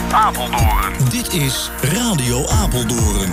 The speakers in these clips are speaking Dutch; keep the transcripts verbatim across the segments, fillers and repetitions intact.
Apeldoorn. Dit is Radio Apeldoorn.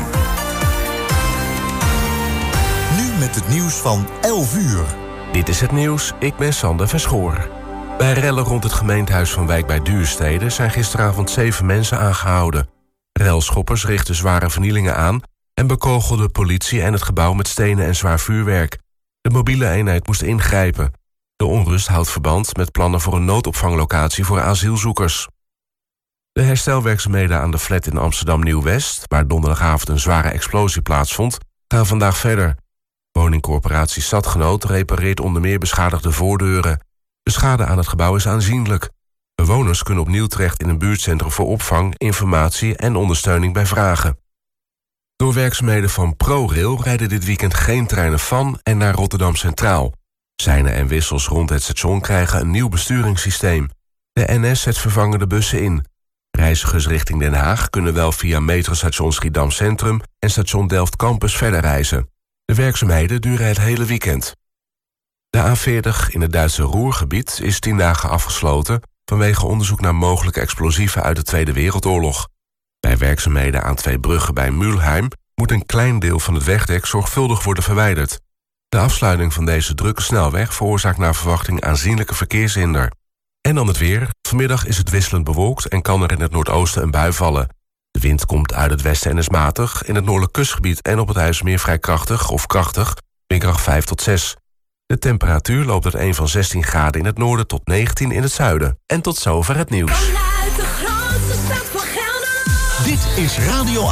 Nu met het nieuws van elf uur. Dit is het nieuws, ik ben Sander Verschoor. Bij rellen rond het gemeentehuis van Wijk bij Duurstede zijn gisteravond zeven mensen aangehouden. Relschoppers richtten zware vernielingen aan en bekogelden politie en het gebouw met stenen en zwaar vuurwerk. De mobiele eenheid moest ingrijpen. De onrust houdt verband met plannen voor een noodopvanglocatie voor asielzoekers. De herstelwerkzaamheden aan de flat in Amsterdam Nieuw-West, waar donderdagavond een zware explosie plaatsvond, gaan vandaag verder. Woningcorporatie Stadgenoot repareert onder meer beschadigde voordeuren. De schade aan het gebouw is aanzienlijk. Bewoners kunnen opnieuw terecht in een buurtcentrum voor opvang, informatie en ondersteuning bij vragen. Door werkzaamheden van ProRail rijden dit weekend geen treinen van en naar Rotterdam Centraal. Seinen en wissels rond het station krijgen een nieuw besturingssysteem. De N S zet vervangende bussen in. Reizigers richting Den Haag kunnen wel via metrostation Schiedam Centrum en station Delft Campus verder reizen. De werkzaamheden duren het hele weekend. De A veertig in het Duitse Ruhrgebied is tien dagen afgesloten vanwege onderzoek naar mogelijke explosieven uit de Tweede Wereldoorlog. Bij werkzaamheden aan twee bruggen bij Mülheim moet een klein deel van het wegdek zorgvuldig worden verwijderd. De afsluiting van deze drukke snelweg veroorzaakt naar verwachting aanzienlijke verkeershinder. En dan het weer. Vanmiddag is het wisselend bewolkt en kan er in het noordoosten een bui vallen. De wind komt uit het westen en is matig, in het noordelijk kustgebied en op het IJsselmeer vrij krachtig of krachtig, windkracht vijf tot zes. De temperatuur loopt uit een van zestien graden in het noorden tot negentien in het zuiden. En tot zover het nieuws. Dit is Radio